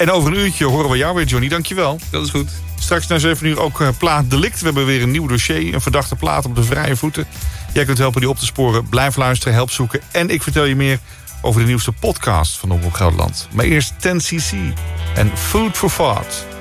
En over een uurtje horen we jou weer, Johnny. Dankjewel. Dat is goed. Straks na 7 uur ook plaat delict. We hebben weer een nieuw dossier. Een verdachte plaat op de vrije voeten. Jij kunt helpen die op te sporen. Blijf luisteren, help zoeken. En ik vertel je meer over de nieuwste podcast van Omroep Gelderland. Maar eerst 10cc en Food for Thought.